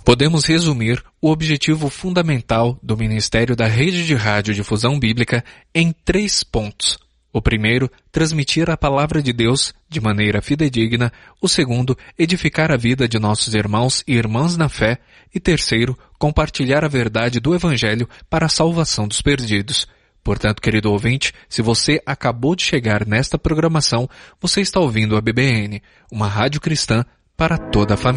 Podemos resumir o objetivo fundamental do Ministério da Rede de Radiodifusão Bíblica em 3 pontos. O primeiro, transmitir a palavra de Deus de maneira fidedigna. O segundo, edificar a vida de nossos irmãos e irmãs na fé. E terceiro, compartilhar a verdade do Evangelho para a salvação dos perdidos. Portanto, querido ouvinte, se você acabou de chegar nesta programação, você está ouvindo a BBN, uma rádio cristã para toda a família.